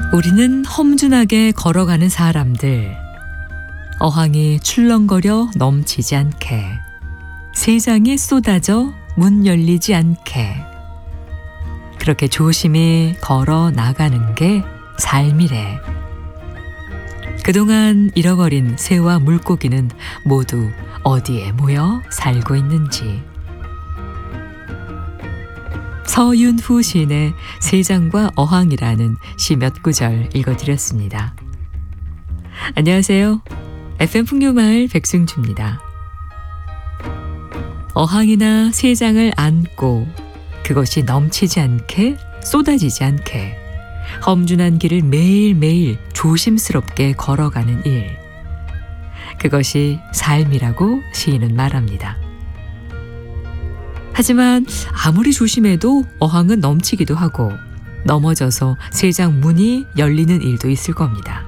우리는 험준하게 걸어가는 사람들. 어항이 출렁거려 넘치지 않게, 세상이 쏟아져 문 열리지 않게, 그렇게 조심히 걸어 나가는 게 삶이래. 그동안 잃어버린 새와 물고기는 모두 어디에 모여 살고 있는지. 서윤후 시인의 세상과 어항이라는 시 몇 구절 읽어드렸습니다. 안녕하세요. FM 풍류마을 백승주입니다. 어항이나 세상을 안고 그것이 넘치지 않게, 쏟아지지 않게 험준한 길을 매일매일 조심스럽게 걸어가는 일, 그것이 삶이라고 시인은 말합니다. 하지만 아무리 조심해도 어항은 넘치기도 하고 넘어져서 세상 문이 열리는 일도 있을 겁니다.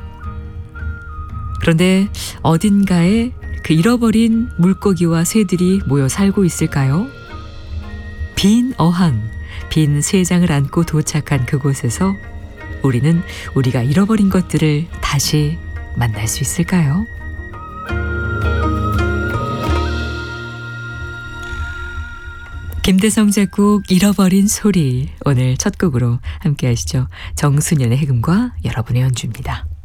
그런데 어딘가에 그 잃어버린 물고기와 새들이 모여 살고 있을까요? 빈 어항, 빈 세상을 안고 도착한 그곳에서 우리는 우리가 잃어버린 것들을 다시 만날 수 있을까요? 김대성 작곡 잃어버린 소리, 오늘 첫 곡으로 함께 하시죠. 정순연의 해금과 여러분의 연주입니다.